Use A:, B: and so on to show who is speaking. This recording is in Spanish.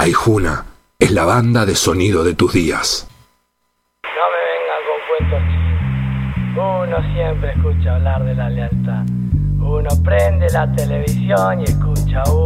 A: Aijuna es la banda de sonido de tus días.
B: No me vengan con cuentos chinos. Uno siempre escucha hablar de la lealtad. Uno prende la televisión y escucha